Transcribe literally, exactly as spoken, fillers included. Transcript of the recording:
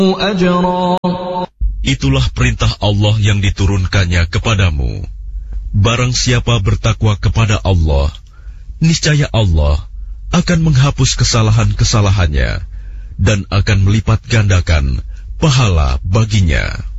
أجرا. Itulah perintah Allah yang diturunkannya kepadamu. Barang siapa bertakwa kepada Allah, niscaya Allah akan menghapus kesalahan-kesalahannya dan akan melipat gandakan pahala baginya.